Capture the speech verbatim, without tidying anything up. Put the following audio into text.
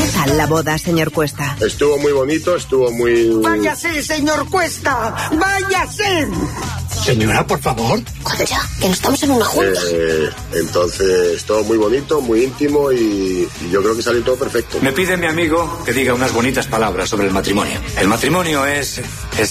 ¿Qué tal la boda, señor Cuesta? Estuvo muy bonito, estuvo muy... ¡Váyase, señor Cuesta! ¡Váyase! Señora, por favor. Joder, ya, que no estamos en una junta. Eh, entonces, todo muy bonito, muy íntimo y, y yo creo que salió todo perfecto. Me pide mi amigo que diga unas bonitas palabras sobre el matrimonio. El matrimonio es... es